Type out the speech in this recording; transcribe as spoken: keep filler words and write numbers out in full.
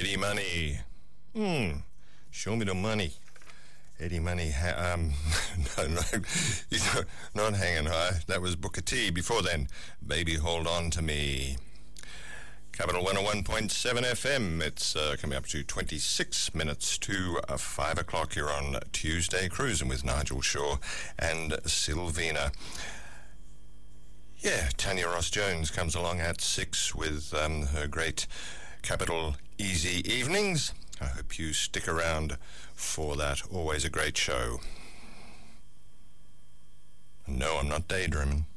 Eddie Money. Hmm. Show me the money. Eddie Money. Ha- um, no, no, he's not hanging high. That was Booker T. Before then, Baby Hold On to Me. Capital one oh one point seven F M. It's uh, coming up to twenty-six minutes to uh, five o'clock here on Tuesday, cruising with Nigel Shaw and Sylvina. Yeah, Tanya Ross-Jones comes along at six with um, her great Capital Easy Evenings. I hope you stick around for that. Always a great show. No, I'm not daydreaming.